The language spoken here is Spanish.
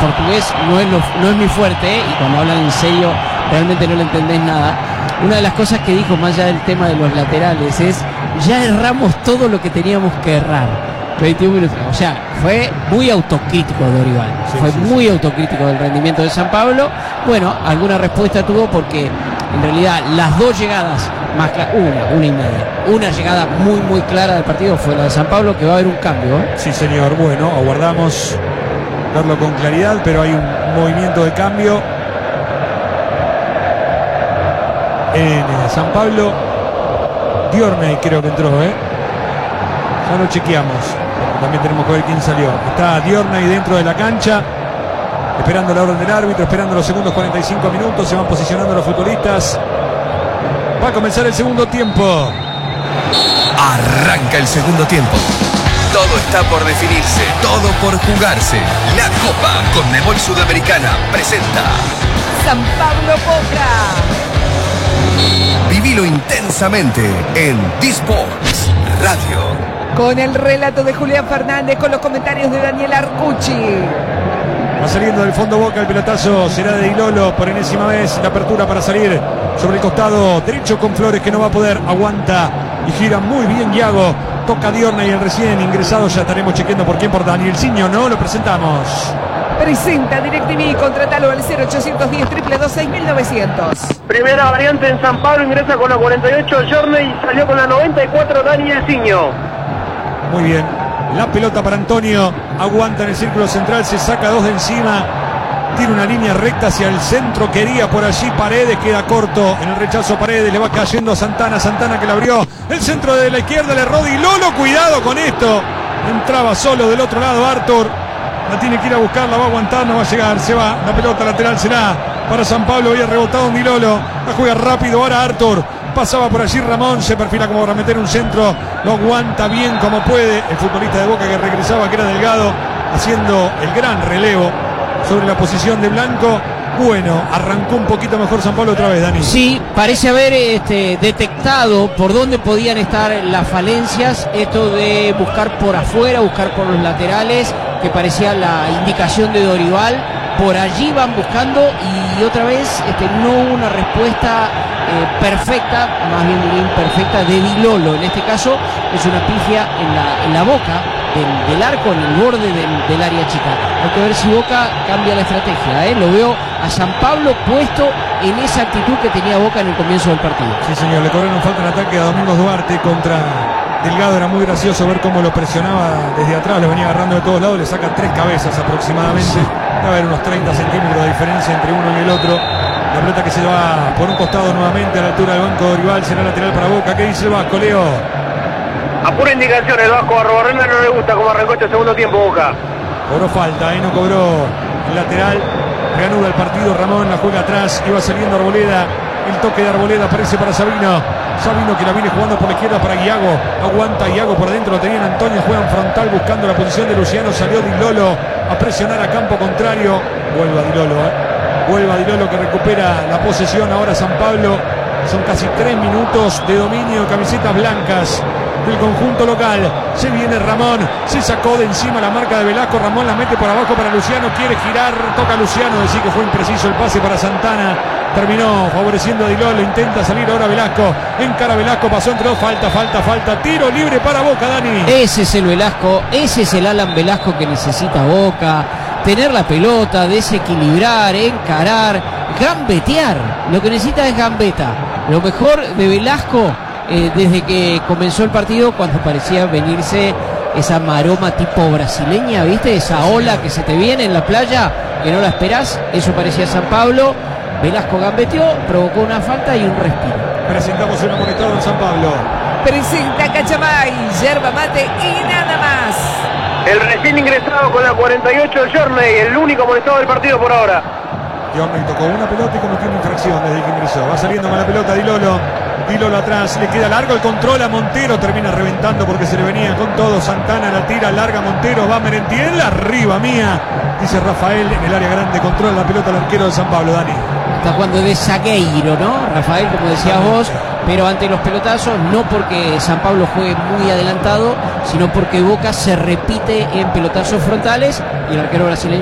portugués no es mi fuerte, y cuando hablan en serio realmente no le entendés nada. Una de las cosas que dijo, más allá del tema de los laterales, es: ya erramos todo lo que teníamos que errar. 21 minutos. O sea, fue muy autocrítico Dorival. Muy autocrítico del rendimiento de San Pablo. Bueno, alguna respuesta tuvo, porque en realidad las dos llegadas más una y media. Una llegada muy clara del partido fue la de San Pablo, que va a haber un cambio, ¿eh? Sí, señor. Bueno, aguardamos verlo con claridad, pero hay un movimiento de cambio en San Pablo. Diorney creo que entró, ya lo chequeamos. También tenemos que ver quién salió. Está Diorney dentro de la cancha, esperando la orden del árbitro, esperando los segundos 45 minutos. Se van posicionando los futbolistas. Va a comenzar el segundo tiempo. Arranca el segundo tiempo. Todo está por definirse, todo por jugarse. La Copa Conmebol Sudamericana presenta San Pablo Boca. Vivilo intensamente en D-Sports Radio. Con el relato de Julián Fernández, con los comentarios de Daniel Arcucci. Va saliendo del fondo Boca, el pelotazo será de Dilolo por enésima vez. La apertura para salir sobre el costado derecho con Flores, que no va a poder. Aguanta y gira muy bien Iago. Toca Diorney y el recién ingresado. Ya estaremos chequeando por quién, por Daniel Ciño, ¿no? Lo presentamos. Presenta DirecTV, contratalo al 0810 222 6900. Primera variante en San Pablo, ingresa con la 48 Journey y salió con la 94 Daniel Ciño. Muy bien, la pelota para Antonio, aguanta en el círculo central, se saca dos de encima, tiene una línea recta hacia el centro, quería por allí Paredes, queda corto en el rechazo Paredes, le va cayendo a Santana, Santana que la abrió, el centro de la izquierda, le erró Dilolo, cuidado con esto, entraba solo del otro lado Arthur, la tiene que ir a buscar, la va a aguantar, no va a llegar, se va, la pelota lateral será para San Pablo, había rebotado en Dilolo, la juega rápido ahora Arthur. Pasaba por allí Ramón, se perfila como para meter un centro, lo aguanta bien como puede el futbolista de Boca que regresaba, que era Delgado, haciendo el gran relevo sobre la posición de Blanco. Bueno, arrancó un poquito mejor San Pablo otra vez, Dani. Sí, parece haber detectado por dónde podían estar las falencias, esto de buscar por afuera, buscar por los laterales, que parecía la indicación de Dorival. Por allí van buscando y otra vez no hubo una respuesta perfecta, más bien imperfecta, de Dilolo. En este caso es una pifia en la boca del arco, en el borde del área chica. Hay que ver si Boca cambia la estrategia, Lo veo a San Pablo puesto en esa actitud que tenía Boca en el comienzo del partido. Sí, señor, le cobraron falta en ataque a Domingos Duarte contra Delgado. Era muy gracioso ver cómo lo presionaba desde atrás, lo venía agarrando de todos lados, le saca 3 cabezas aproximadamente. Sí. Va a haber unos 30 centímetros de diferencia entre uno y el otro. La pelota que se va por un costado nuevamente a la altura del banco de Dorival, será lateral para Boca. ¿Qué dice el Vasco, Leo? A pura indicación, el Vasco a Robarrena no le gusta cómo arrancó este segundo tiempo Boca. Cobró falta, no cobró el lateral. Reanuda el partido, Ramón la juega atrás, iba saliendo Arboleda. El toque de Arboleda aparece para Sabino. Sabino que la viene jugando por la izquierda para Iago. Aguanta Iago por adentro, lo tenían Antonio, juegan frontal buscando la posición de Luciano. Salió Dilolo a presionar a campo contrario. Vuelve a Dilolo, Vuelve a Dilolo que recupera la posesión ahora San Pablo. Son casi 3 minutos de dominio, camisetas blancas del conjunto local. Se viene Ramón, se sacó de encima la marca de Velasco. Ramón la mete por abajo para Luciano, quiere girar, toca Luciano, decir que fue impreciso el pase para Santana. Terminó favoreciendo a Dilolo, intenta salir ahora Velasco, encara Velasco, pasó entre dos, falta, tiro libre para Boca, Dani. Ese es el Velasco, ese es el Alan Velasco que necesita Boca, tener la pelota, desequilibrar, encarar, gambetear, lo que necesita es gambeta. Lo mejor de Velasco desde que comenzó el partido, cuando parecía venirse esa maroma tipo brasileña, ¿viste? Esa ola que se te viene en la playa, que no la esperás, eso parecía San Pablo. Velasco gambeteó, provocó una falta y un respiro. Presentamos un amonestado en San Pablo. Presenta Cachamay, yerba mate y nada más. El recién ingresado con la 48 Journey, el único amonestado del partido por ahora. Journey tocó una pelota y cometió una infracción desde que ingresó. Va saliendo con la pelota Dilolo. Dilolo atrás, le queda largo el control a Montero, termina reventando porque se le venía con todo. Santana la tira, larga Montero, va Merentiel, arriba mía, dice Rafael en el área grande, controla la pelota el arquero de San Pablo, Dani. Está jugando de zagueiro, ¿no? Rafael, como decías vos, pero ante los pelotazos, no porque San Pablo juegue muy adelantado, sino porque Boca se repite en pelotazos frontales y el arquero brasileño